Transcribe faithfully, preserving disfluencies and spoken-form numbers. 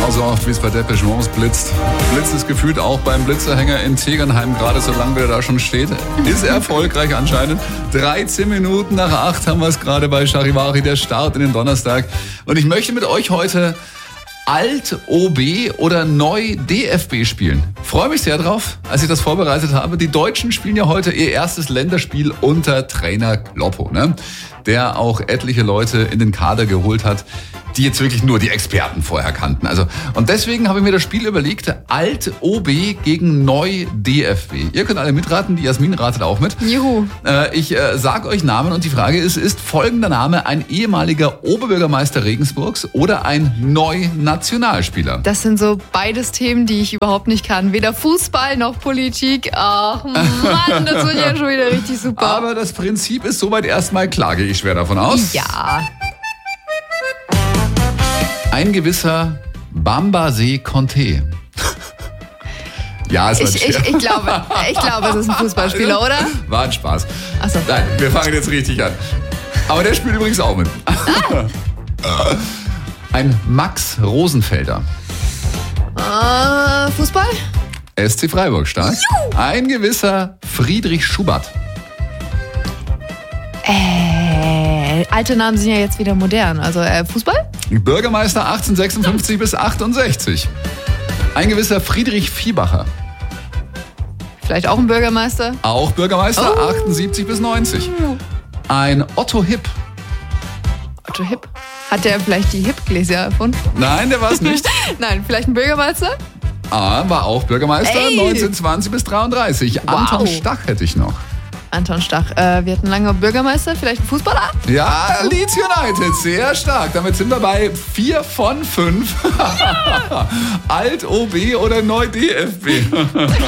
genauso oft, wie es bei Depeche Mode blitzt. Blitzt es gefühlt auch beim Blitzerhänger in Tegernheim, gerade so lange, wie er da schon steht. Ist erfolgreich anscheinend. dreizehn Minuten nach acht haben wir es gerade bei Charivari, der Start in den Donnerstag. Und ich möchte mit euch heute Alt-O B oder Neu-D F B spielen. Freue mich sehr drauf, als ich das vorbereitet habe. Die Deutschen spielen ja heute ihr erstes Länderspiel unter Trainer Kloppo, ne? Der auch etliche Leute in den Kader geholt hat, die jetzt wirklich nur die Experten vorher kannten. Also, und deswegen habe ich mir das Spiel überlegt, Alt-O B gegen Neu-D F B. Ihr könnt alle mitraten, die Jasmin ratet auch mit. Juhu. Äh, ich äh, sage euch Namen und die Frage ist, ist folgender Name ein ehemaliger Oberbürgermeister Regensburgs oder ein Neu-Nationalspieler? Das sind so beides Themen, die ich überhaupt nicht kann. Weder Fußball noch Politik. Ach Mann, das wird ja schon wieder richtig super. Aber das Prinzip ist soweit erstmal klar, gehe ich schwer davon aus. Ja. Ein gewisser Bambasee Conte. Ja, es war Ich, ich, ich, glaube, ich glaube, es ist ein Fußballspieler, oder? War ein Spaß. Ach so. Nein, wir fangen jetzt richtig an. Aber der spielt übrigens auch mit. Ah. Ein Max Rosenfelder. Äh, Fußball? S C Freiburg, stark. Juhu. Ein gewisser Friedrich Schubert. Äh, alte Namen sind ja jetzt wieder modern. Also äh, Fußball? Bürgermeister achtzehnhundertsechsundfünfzig bis achtundsechzig. Ein gewisser Friedrich Viehbacher. Vielleicht auch ein Bürgermeister? Auch Bürgermeister, oh. achtundsiebzig bis neunzig. Ein Otto Hipp. Otto Hipp? Hat der vielleicht die Hipp-Gläser erfunden? Nein, der war es nicht. Nein, vielleicht ein Bürgermeister? Ah, war auch Bürgermeister, Ey. neunzehnhundertzwanzig bis dreiunddreißig. Wow. Anton Stach hätte ich noch. Anton Stach. Äh, wir hatten lange Bürgermeister, vielleicht ein Fußballer? Ja, Leeds United, sehr stark. Damit sind wir bei vier von fünf. Alt-O B oder Neu-D F B.